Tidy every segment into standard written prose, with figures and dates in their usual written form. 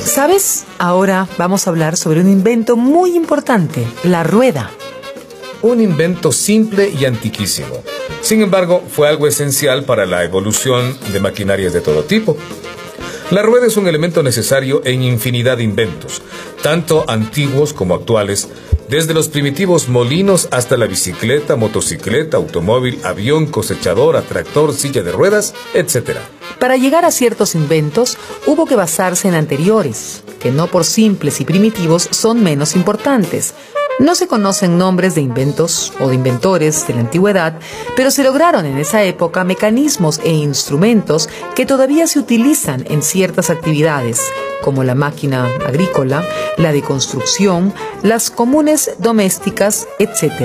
¿Sabes? Ahora vamos a hablar sobre un invento muy importante, la rueda. Un invento simple y antiquísimo. Sin embargo, fue algo esencial para la evolución de maquinarias de todo tipo. La rueda es un elemento necesario en infinidad de inventos, tanto antiguos como actuales, desde los primitivos molinos hasta la bicicleta, motocicleta, automóvil, avión, cosechadora, tractor, silla de ruedas, etc. Para llegar a ciertos inventos, hubo que basarse en anteriores, que no por simples y primitivos son menos importantes. No se conocen nombres de inventos o de inventores de la antigüedad, pero se lograron en esa época mecanismos e instrumentos que todavía se utilizan en ciertas actividades, como la máquina agrícola, la de construcción, las comunes domésticas, etc.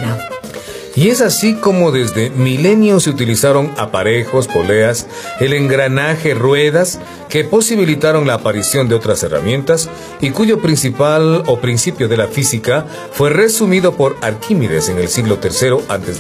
Y es así como desde milenios se utilizaron aparejos, poleas, el engranaje, ruedas, que posibilitaron la aparición de otras herramientas y cuyo principal o principio de la física fue resumido por Arquímedes en el siglo III a.C.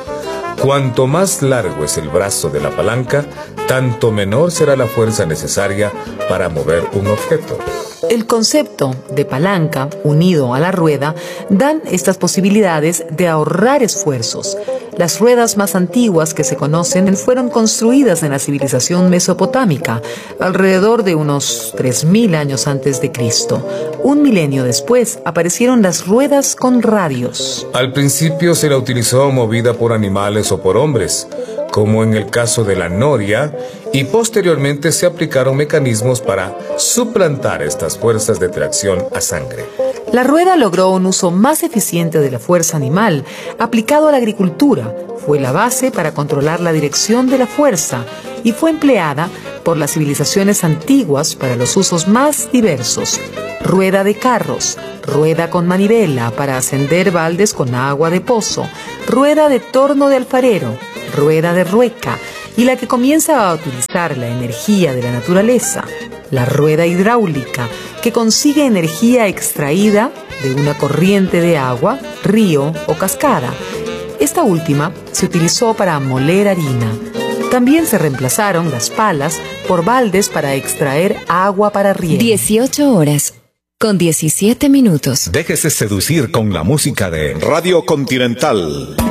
Cuanto más largo es el brazo de la palanca, tanto menor será la fuerza necesaria para mover un objeto. El concepto de palanca unido a la rueda dan estas posibilidades de ahorrar esfuerzos. Las ruedas más antiguas que se conocen fueron construidas en la civilización mesopotámica, alrededor de unos 3000 años antes de Cristo. Un milenio después aparecieron las ruedas con radios. Al principio se la utilizó movida por animales o por hombres, como en el caso de la noria, y posteriormente se aplicaron mecanismos para suplantar estas fuerzas de tracción a sangre. La rueda logró un uso más eficiente de la fuerza animal, aplicado a la agricultura. Fue la base para controlar la dirección de la fuerza y fue empleada por las civilizaciones antiguas para los usos más diversos. Rueda de carros, rueda con manivela para ascender baldes con agua de pozo, rueda de torno de alfarero, rueda de rueca, y la que comienza a utilizar la energía de la naturaleza, la rueda hidráulica, que consigue energía extraída de una corriente de agua, río o cascada. Esta última se utilizó para moler harina. También se reemplazaron las palas por baldes para extraer agua para riego. 18 horas con 17 minutos. Déjese seducir con la música de Radio Continental.